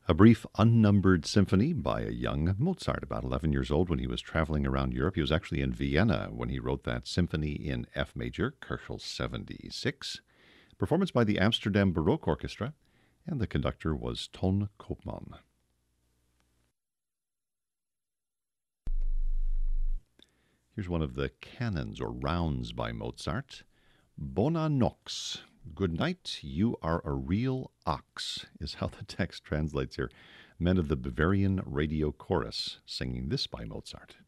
A brief unnumbered symphony by a young Mozart, about 11 years old when he was traveling around Europe. He was actually in Vienna when he wrote that symphony in F major, Köchel 76. Performance by the Amsterdam Baroque Orchestra, and the conductor was Ton Koopman. Here's one of the canons or rounds by Mozart. Bona nox. Good night, you are a real ox, is how the text translates here. Men of the Bavarian Radio Chorus singing this by Mozart.